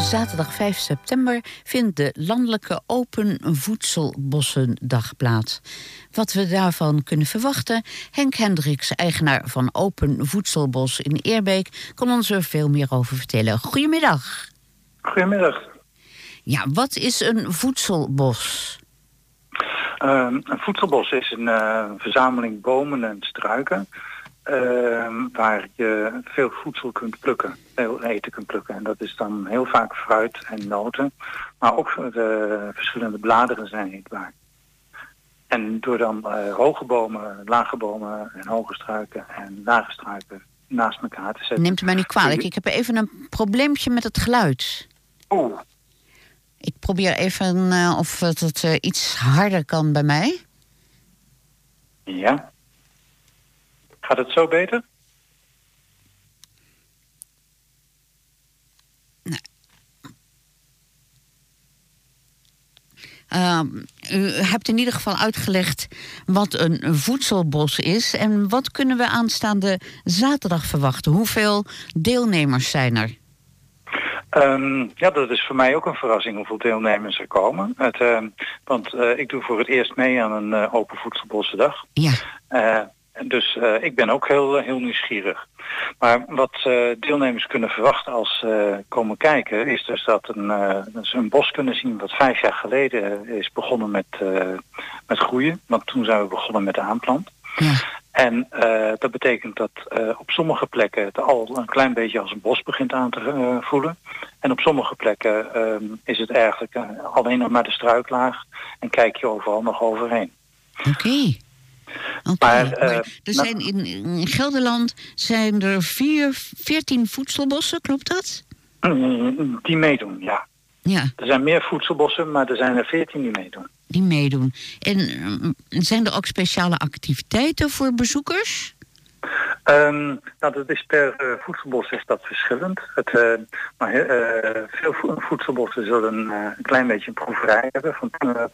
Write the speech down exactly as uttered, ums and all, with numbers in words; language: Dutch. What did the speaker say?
zaterdag vijf september vindt de landelijke Open Voedselbossendag plaats. Wat we daarvan kunnen verwachten, Henk Hendricks, eigenaar van Open Voedselbos in Eerbeek, kan ons er veel meer over vertellen. Goedemiddag. Goedemiddag. Ja, wat is een voedselbos? Uh, een voedselbos is een uh, verzameling bomen en struiken uh, waar je veel voedsel kunt plukken, veel eten kunt plukken. En dat is dan heel vaak fruit en noten, maar ook de verschillende bladeren zijn eetbaar. En door dan uh, hoge bomen, lage bomen en hoge struiken en lage struiken naast elkaar te zetten. Neemt u mij niet kwalijk, ik heb even een probleempje met het geluid. Oeh. Ik probeer even uh, of het, het uh, iets harder kan bij mij. Ja. Gaat het zo beter? Nee. Uh, u hebt in ieder geval uitgelegd wat een voedselbos is. En wat kunnen we aanstaande zaterdag verwachten? Hoeveel deelnemers zijn er? Um, ja, dat is voor mij ook een verrassing hoeveel deelnemers er komen. Het, uh, want uh, ik doe voor het eerst mee aan een uh, Open Voedselbossendag. Ja. Uh, dus uh, ik ben ook heel, heel nieuwsgierig. Maar wat uh, deelnemers kunnen verwachten als ze uh, komen kijken, is dus dat, een, uh, dat ze een bos kunnen zien wat vijf jaar geleden is begonnen met, uh, met groeien. Want toen zijn we begonnen met de aanplant. Ja. En uh, dat betekent dat uh, op sommige plekken het al een klein beetje als een bos begint aan te uh, voelen. En op sommige plekken uh, is het eigenlijk uh, alleen nog maar de struiklaag en kijk je overal nog overheen. Oké. Okay. Okay. Maar, uh, maar er zijn in, in Gelderland zijn er vier, veertien voedselbossen, klopt dat? Die meedoen, ja. Ja. Er zijn meer voedselbossen, maar er zijn er veertien die meedoen. Die meedoen. En uh, zijn er ook speciale activiteiten voor bezoekers? Um, nou, dat is per uh, voedselbos is dat verschillend. Het, uh, maar uh, veel vo- voedselbossen zullen uh, een klein beetje een proeverij hebben van uh,